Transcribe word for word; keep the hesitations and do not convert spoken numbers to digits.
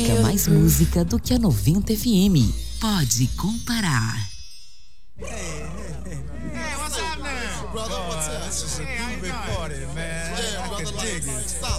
Muita mais música do que a noventa F M. Pode comparar. Hey, hey, hey. Hey, what's up now? Brother, what's up? This is a groovy party, man. Yeah, I can dig it.